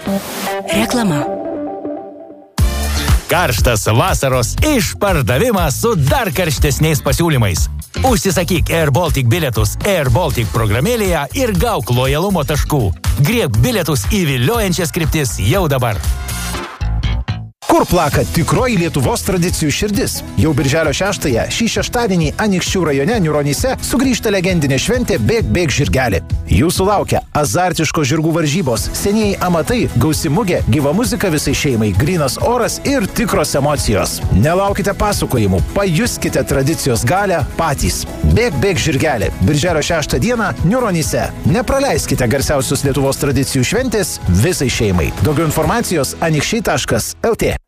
Reklama. Karštas vasaros išpardavimas su dar karštesniais pasiūlymais. Užsisakyk Air Baltic bilietus Air Baltic programėlėje ir gauk lojalumo taškų. Griebk bilietus į viliojančias kryptis jau dabar. Kur plaka tikroji Lietuvos tradicijų širdis? Jau birželio 6-ąją šį šeštadienį Anykščių rajone Niūronyse sugrįžta legendinė šventė Bėk žirgelį. Jūsų laukia azartiškos žirgų varžybos, senieji amatai, gausi mugė, gyva muzika visai šeimai, grynas oras ir tikros emocijos. Nelaukite pasakojimų, pajuskite tradicijos galią patys. Bėk žirgelį. Birželio 6 dieną Niūronyse. Nepraleiskite garsiausios Lietuvos tradicijų šventės visai šeimai. Daugiau informacijos anykščiai.lt.